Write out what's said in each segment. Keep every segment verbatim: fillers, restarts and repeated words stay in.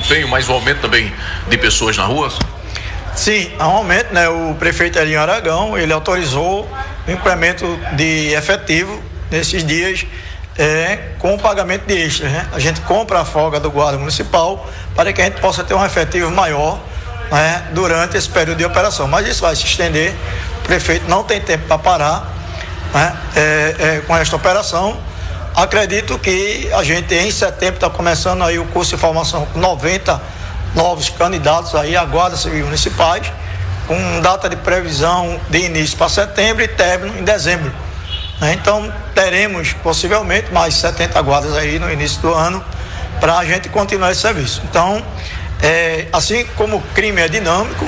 desempenho, mas o aumento também de pessoas na rua? Sim, há um aumento, né? O prefeito Elinho Aragão, ele autorizou o incremento de efetivo nesses dias é, com o pagamento de extras, né? A gente compra a folga do guarda municipal para que a gente possa ter um efetivo maior, né, durante esse período de operação, mas isso vai se estender. O prefeito não tem tempo para parar, né, é, é, com esta operação. Acredito que a gente em setembro está começando aí o curso de formação com noventa novos candidatos aí a guarda civil municipais, com data de previsão de início para setembro e término em dezembro, né? Então teremos possivelmente mais setenta guardas aí no início do ano para a gente continuar esse serviço. Então, É, assim como o crime é dinâmico,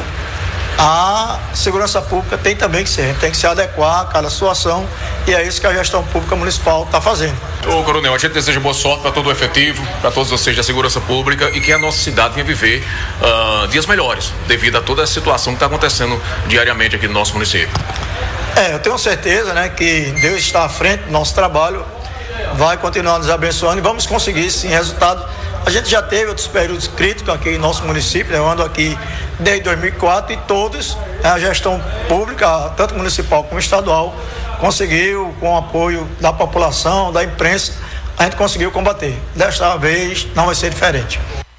a segurança pública tem também que ser, tem que se adequar a cada situação, e é isso que a gestão pública municipal está fazendo. Ô coronel, a gente deseja boa sorte para todo o efetivo, para todos vocês da segurança pública, e que a nossa cidade venha viver uh, dias melhores, devido a toda a situação que está acontecendo diariamente aqui no nosso município. É, eu tenho certeza, né, que Deus está à frente do nosso trabalho, vai continuar nos abençoando e vamos conseguir sim resultado. A gente já teve outros períodos críticos aqui em nosso município, né? Eu ando aqui desde dois mil e quatro e todos, a gestão pública, tanto municipal como estadual, conseguiu, com o apoio da população, da imprensa, a gente conseguiu combater. Desta vez não vai ser diferente.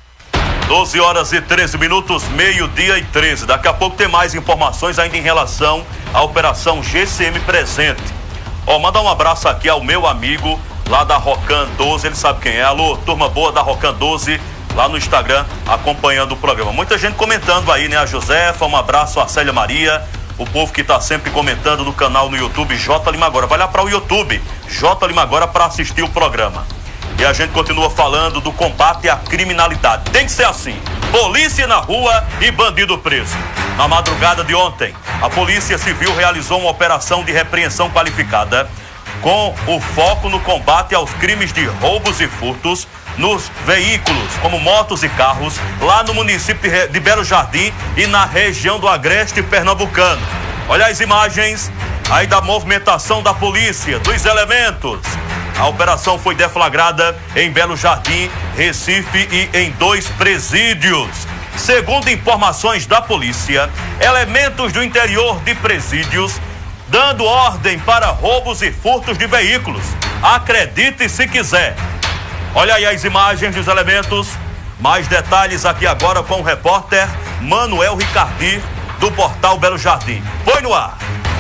doze horas e treze minutos, meio-dia e treze. Daqui a pouco tem mais informações ainda em relação à Operação G C M Presente. Ó, mandar um abraço aqui ao meu amigo lá da Rocan doze, ele sabe quem é. Alô, turma boa da Rocan doze, lá no Instagram, acompanhando o programa. Muita gente comentando aí, né? A Josefa, um abraço, a Célia Maria, o povo que tá sempre comentando no canal no YouTube, J Lima Agora. Vai lá para o YouTube, J Lima Agora, para assistir o programa. E a gente continua falando do combate à criminalidade. Tem que ser assim, polícia na rua e bandido preso. Na madrugada de ontem, a Polícia Civil realizou uma operação de repreensão qualificada com o foco no combate aos crimes de roubos e furtos nos veículos, como motos e carros, lá no município de Belo Jardim e na região do Agreste Pernambucano. Olha as imagens aí da movimentação da polícia, dos elementos. A operação foi deflagrada em Belo Jardim, Recife e em dois presídios. Segundo informações da polícia, elementos do interior de presídios dando ordem para roubos e furtos de veículos. Acredite se quiser. Olha aí as imagens dos elementos. Mais detalhes aqui agora com o repórter Manuel Ricardi, do portal Belo Jardim. Põe no ar.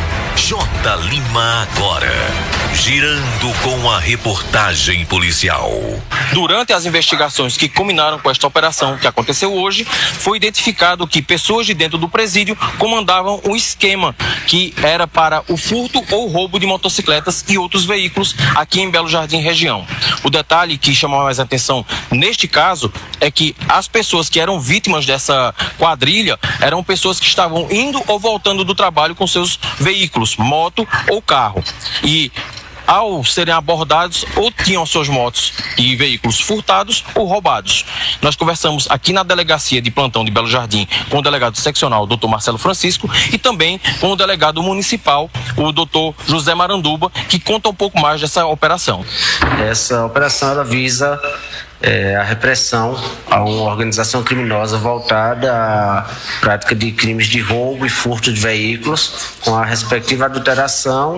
J Lima Agora, girando com a reportagem policial. Durante as investigações que culminaram com esta operação que aconteceu hoje, foi identificado que pessoas de dentro do presídio comandavam um esquema que era para o furto ou roubo de motocicletas e outros veículos aqui em Belo Jardim região. O detalhe que chama mais atenção neste caso é que as pessoas que eram vítimas dessa quadrilha eram pessoas que estavam indo ou voltando do trabalho com seus veículos, moto ou carro. E ao serem abordados, ou tinham suas motos e veículos furtados ou roubados. Nós conversamos aqui na delegacia de plantão de Belo Jardim com o delegado seccional, doutor Marcelo Francisco, e também com o delegado municipal, o doutor José Maranduba, que conta um pouco mais dessa operação. Essa operação ela visa É, a repressão a uma organização criminosa voltada à prática de crimes de roubo e furto de veículos, com a respectiva adulteração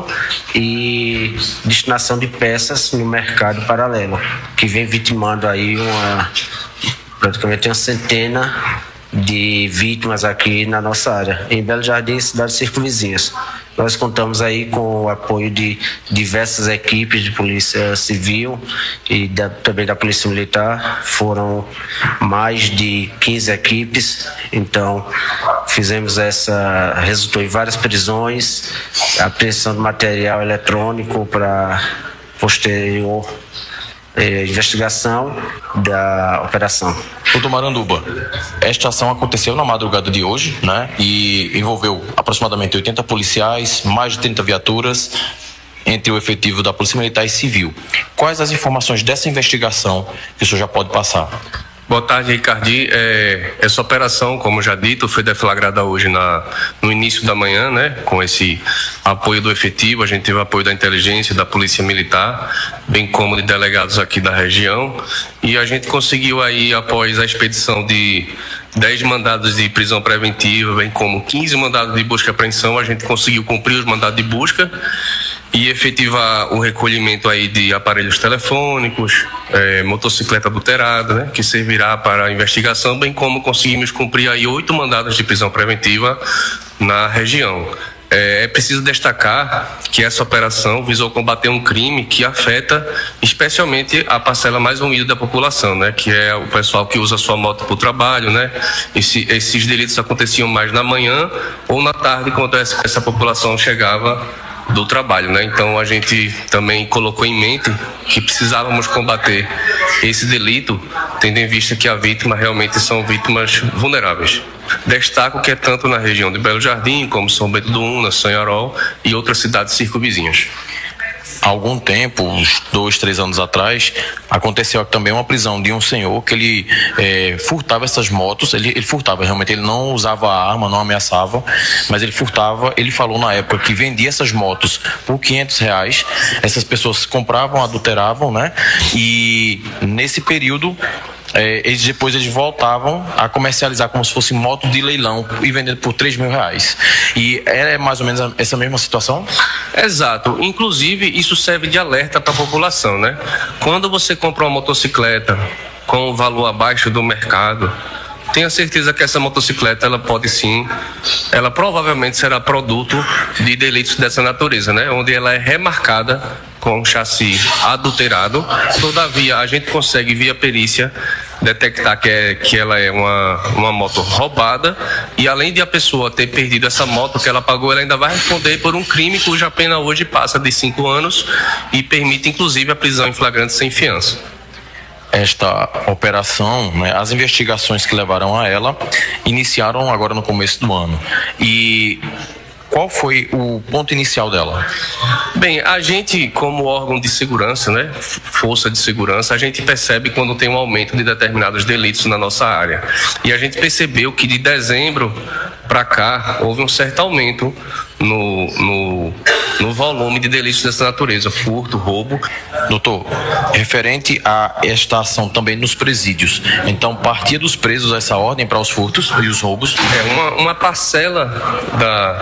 e destinação de peças no mercado paralelo, que vem vitimando aí uma, praticamente uma centena de vítimas aqui na nossa área, em Belo Jardim e cidades circunvizinhas. Nós contamos aí com o apoio de diversas equipes de polícia civil e da, também da polícia militar. Foram mais de quinze equipes, então fizemos essa, resultou em várias prisões, apreensão de material eletrônico para posterior eh, investigação da operação. Doutor Maranduba, esta ação aconteceu na madrugada de hoje, né? E envolveu aproximadamente oitenta policiais, mais de trinta viaturas, entre o efetivo da Polícia Militar e Civil. Quais as informações dessa investigação que o senhor já pode passar? Boa tarde, Ricardinho. É, essa operação, como já dito, foi deflagrada hoje na, no início da manhã, né? Com esse apoio do efetivo, a gente teve apoio da inteligência, da Polícia Militar, bem como de delegados aqui da região. E a gente conseguiu aí, após a expedição de dez mandados de prisão preventiva, bem como quinze mandados de busca e apreensão, a gente conseguiu cumprir os mandados de busca e efetivar o recolhimento aí de aparelhos telefônicos, é, motocicleta adulterada, né, que servirá para a investigação, bem como conseguimos cumprir aí oito mandados de prisão preventiva na região. É, é preciso destacar que essa operação visou combater um crime que afeta especialmente a parcela mais humilde da população, né, que é o pessoal que usa sua moto para o trabalho, né. Esse, esses delitos aconteciam mais na manhã ou na tarde, quando essa, essa população chegava do trabalho, né? Então a gente também colocou em mente que precisávamos combater esse delito, tendo em vista que a vítima realmente são vítimas vulneráveis. Destaco que é tanto na região de Belo Jardim, como São Bento do Una, Sonharol e outras cidades circunvizinhas. Há algum tempo, uns dois, três anos atrás, aconteceu também uma prisão de um senhor que ele é, furtava essas motos, ele, ele furtava, realmente ele não usava arma, não ameaçava, mas ele furtava. Ele falou na época que vendia essas motos por quinhentos reais, essas pessoas compravam, adulteravam, né? E nesse período, É, eles depois eles voltavam a comercializar como se fosse moto de leilão e vendendo por três mil reais. E é mais ou menos essa mesma situação? Exato. Inclusive, isso serve de alerta para a população, né? Quando você compra uma motocicleta com um valor abaixo do mercado, tenha certeza que essa motocicleta, ela pode sim, ela provavelmente será produto de delitos dessa natureza, né? Onde ela é remarcada com um chassi adulterado. Todavia, a gente consegue, via perícia, detectar que, é, que ela é uma, uma moto roubada, e além de a pessoa ter perdido essa moto que ela pagou, ela ainda vai responder por um crime cuja pena hoje passa de cinco anos e permite, inclusive, a prisão em flagrante sem fiança. Esta operação, né, as investigações que levaram a ela iniciaram agora no começo do ano. E qual foi o ponto inicial dela? Bem, a gente, como órgão de segurança, né, força de segurança, a gente percebe quando tem um aumento de determinados delitos na nossa área. E a gente percebeu que de dezembro para cá houve um certo aumento no, no, no volume de delitos dessa natureza, furto, roubo. Doutor, referente a esta ação também nos presídios, então partia dos presos essa ordem para os furtos e os roubos? É, uma, uma parcela da...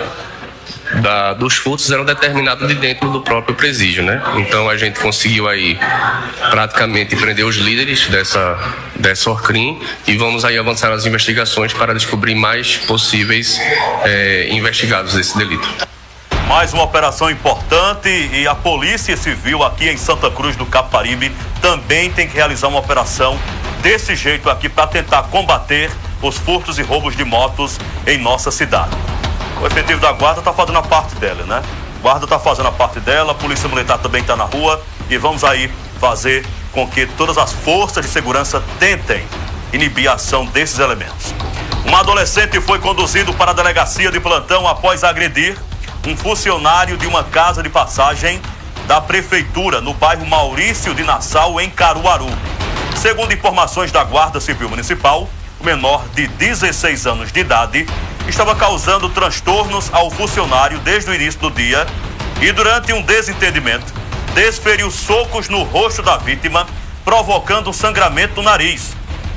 Da, dos furtos eram determinados de dentro do próprio presídio, né? Então a gente conseguiu aí praticamente prender os líderes dessa, dessa ORCRIM e vamos aí avançar nas investigações para descobrir mais possíveis é, investigados desse delito. Mais uma operação importante, e a Polícia Civil aqui em Santa Cruz do Caparibe também tem que realizar uma operação desse jeito aqui para tentar combater os furtos e roubos de motos em nossa cidade. O efetivo da guarda está fazendo a parte dela, né? A guarda está fazendo a parte dela, a Polícia Militar também está na rua, e vamos aí fazer com que todas as forças de segurança tentem inibir a ação desses elementos. Um adolescente foi conduzido para a delegacia de plantão após agredir um funcionário de uma casa de passagem da prefeitura no bairro Maurício de Nassau, em Caruaru. Segundo informações da Guarda Civil Municipal, o menor de dezesseis anos de idade estava causando transtornos ao funcionário desde o início do dia e, durante um desentendimento, desferiu socos no rosto da vítima, provocando um sangramento no nariz.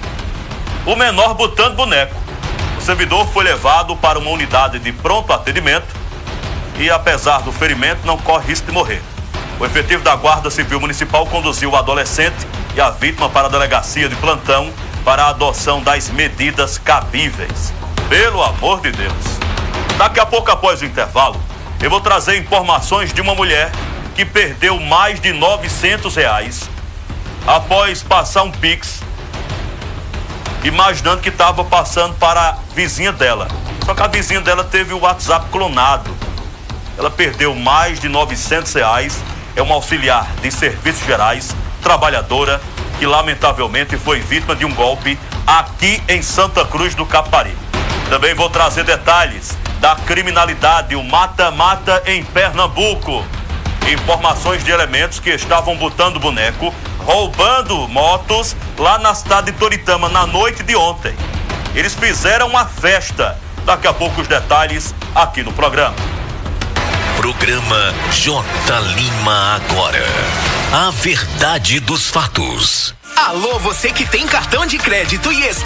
O menor botando boneco. O servidor foi levado para uma unidade de pronto atendimento e, apesar do ferimento, não corre risco de morrer. O efetivo da Guarda Civil Municipal conduziu o adolescente e a vítima para a delegacia de plantão para a adoção das medidas cabíveis. Pelo amor de Deus. Daqui a pouco, após o intervalo, eu vou trazer informações de uma mulher que perdeu mais de novecentos reais após passar um Pix, imaginando que estava passando para a vizinha dela. Só que a vizinha dela teve o WhatsApp clonado. Ela perdeu mais de novecentos reais. É uma auxiliar de serviços gerais, trabalhadora, que lamentavelmente foi vítima de um golpe aqui em Santa Cruz do Caparibe. Também vou trazer detalhes da criminalidade, o mata-mata em Pernambuco. Informações de elementos que estavam botando boneco, roubando motos lá na cidade de Toritama na noite de ontem. Eles fizeram uma festa. Daqui a pouco os detalhes aqui no programa. Programa J. Lima Agora. A verdade dos fatos. Alô, você que tem cartão de crédito e